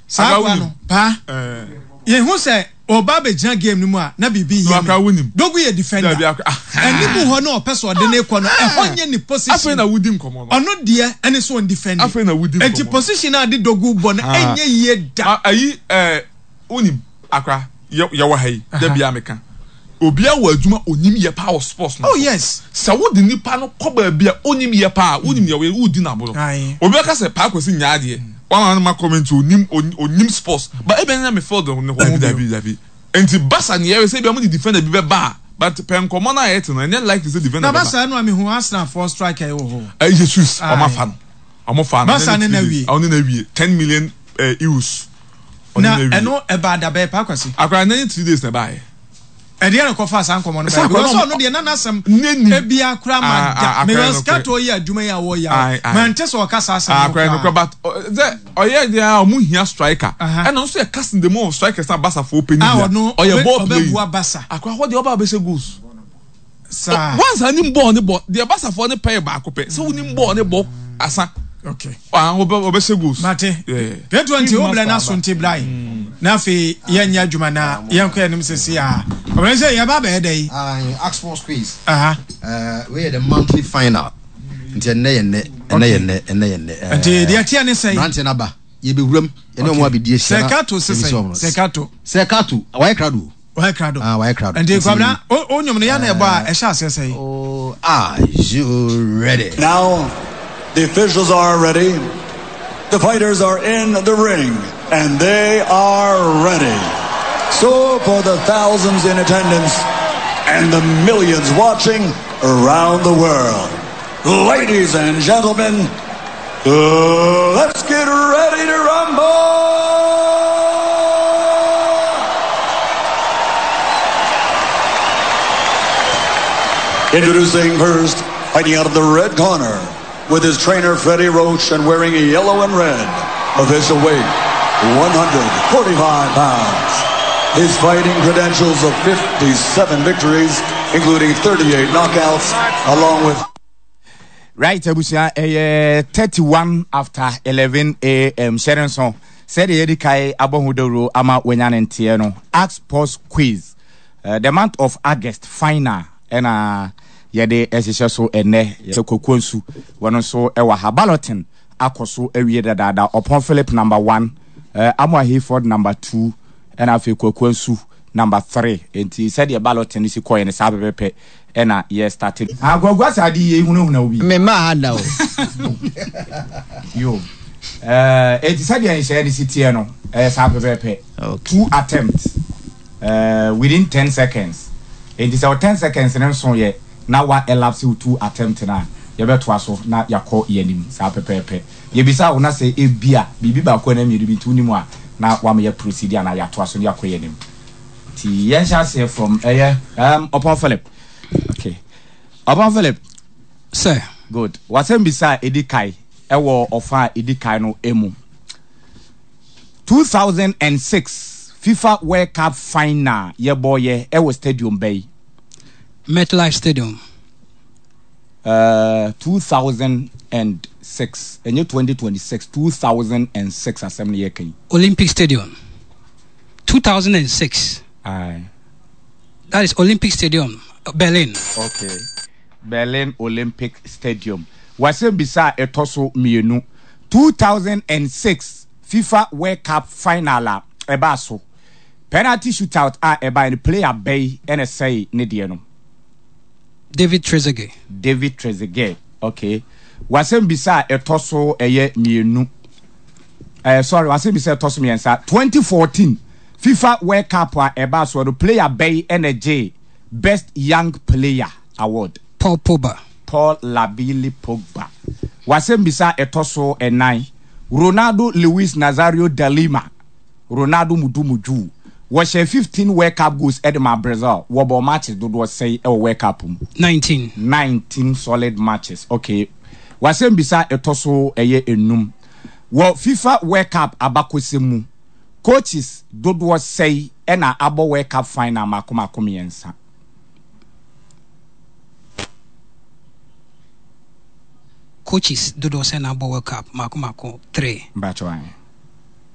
Sagwano pa ye hu say oba be jan game ni mu a na bibi ye dogu ye defender eni mu ho na opese ode na ekọ no ehonye ni position afa na wudi nkomo no ono de eni so on defend afa na wudi nkomo enti position na de dogu bo na enye ye da ayi unim akra ye wa hai da bia meka obi awo adwuma onim ye power sports no oh yes sa wodi nipa no koba bia onim ye pa onim ye we wudi na bolo obi aka se pa kwesi nyaade one man comment onim sports but even na me feel the David enti Basa ni e say bia mo di defender bi be ba but pen komo na yet no and like to say defender na Basa no me hu Arsenal for striker wo ho Jesus o ma fan Basa na wie oni na wie 10 million euros na eno e ba da be pa kwasi akra na 3 days na ba edi na ko fa san komo no ba because no de na nasem e bia kra ma da me was kato ye adwuma ya wo ya man tese o kasa asem akra no but the oye dia o mu hia striker and also e casting the more strikers na Basa for open dia oye ball play Basa akra ho de oba be se goals sa once ani ball ne ball the Basa for ne pay ba ko pe so uni ball ne ball asa okay obe se goals mate 20 obla na sonte blai na fe yenya adwuma na yenko enim sesi a obla say ye ba be dey Oxford quiz we the monthly final nti enne nti dia tia ne say rant na ba ye be wuram ene mo abedie hia sekato why crowd why crowd why crowd nti kwabna onyum no ya na ebo a e sha ase say you ready now. The officials are ready. The fighters are in the ring. And they are ready. So for the thousands in attendance and the millions watching around the world, ladies and gentlemen, let's get ready to rumble! Introducing first, fighting out of the red corner, with his trainer Freddie Roach and wearing a yellow and red, official weight 145 pounds. His fighting credentials of 57 victories, including 38 knockouts, along with... Right, Abusia, 31 after 11 a.m. Sherenson said the Edikai Abohudoro Ama Wenyan Tieno. Ask Sports Quiz. The month of August, final, and yede esese so ene se kokonsu wono so e wa balloting akoso awie dada upon Philip number 1 Amo Hayford number 2 and afi kokonsu number 3 enti said the balloting si koye ne sabepepe ena ye started agwagwa sadi ye hunahuna obi me ma ada o yo enti said the share the city no sabepepe 2 attempts within 10 seconds enti so 10 seconds ne so ye na wa elapse 2 attempt na ye beto aso na yakọ yanim sa pepepe ye bisa wona se ebia bibi ba ko na mi bi tu nimu a na wa me proceed na yato aso yakọ yanim ti yen sha say from upon Philip okay upon Philip sir good wasem bisa edikai ewo ofa edikai no emu 2006 FIFA World Cup final ye boye ewo stadium bay MetLife Stadium. 2006 and 2026 2006 assembly year can Olympic Stadium. 2006. Aye. That is Olympic Stadium, Berlin. Okay. Berlin Olympic Stadium. Wasem bisa etoso mienu 2006 FIFA World Cup final ebaso. Penalty shootout eba in player bay NSA ne die no. David Trezeguet. Okay. Wasem bisa etoso eye mienu. Sorry, wasem bisa etoso miensa. 2014 FIFA World Cup eba so the player bay NJ Best Young Player Award. Paul Labili Pogba. Wasem bisa etoso enai. Ronaldo Luis Nazario de Lima. Ronaldo Mudumuju. Was 15 World Cup goals at my Brazil. What matches do was say a World Cup? 19 solid matches. Okay. Wasem bisa etoso eye enum. Wo FIFA World Cup abakosemu. Coaches do was say ena abo World Cup final makoma komiensa. Coaches do say na abo World Cup makoma 3. Bacho